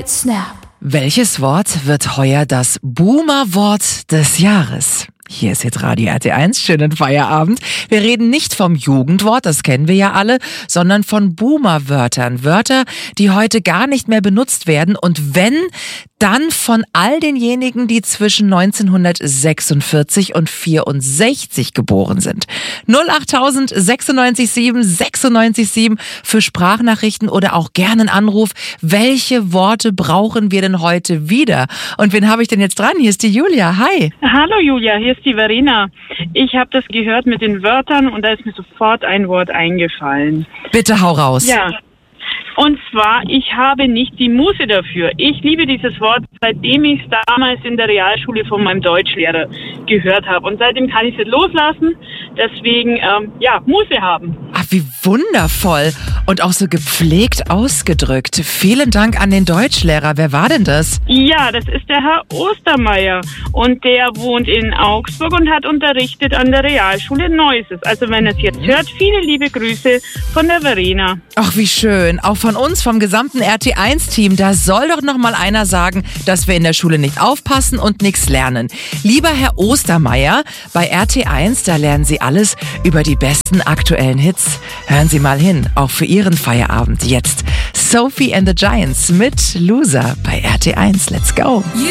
Snap. Welches Wort wird heuer das Boomer-Wort des Jahres? Hier ist jetzt Radio RT1, schönen Feierabend. Wir reden nicht vom Jugendwort, das kennen wir ja alle, sondern von Boomer-Wörtern. Wörter, die heute gar nicht mehr benutzt werden und wenn, dann von all denjenigen, die zwischen 1946 und 64 geboren sind. 08000 96 7 für Sprachnachrichten oder auch gerne einen Anruf. Welche Worte brauchen wir denn heute wieder? Und wen habe ich denn jetzt dran? Hier ist die Julia. Hi. Hallo Julia, hier ist die Verena. Ich habe das gehört mit den Wörtern und da ist mir sofort ein Wort eingefallen. Bitte hau raus. Ja. Und zwar, ich habe nicht die Muße dafür. Ich liebe dieses Wort, seitdem ich es damals in der Realschule von meinem Deutschlehrer gehört habe. Und seitdem kann ich es nicht loslassen. Deswegen, Muße haben. Ach, wie wundervoll. Und auch so gepflegt ausgedrückt. Vielen Dank an den Deutschlehrer. Wer war denn das? Ja, das ist der Herr Ostermeier. Und der wohnt in Augsburg und hat unterrichtet an der Realschule Neuses. Also wenn er es jetzt hört, viele liebe Grüße von der Verena. Ach, wie schön. Auch von uns, vom gesamten RT1-Team, da soll doch noch mal einer sagen, dass wir in der Schule nicht aufpassen und nichts lernen. Lieber Herr Ostermeier, bei RT1, da lernen Sie alles über die besten aktuellen Hits. Hören Sie mal hin, auch für Ihren Feierabend jetzt. Sophie and the Giants mit Loser bei RT1. Let's go.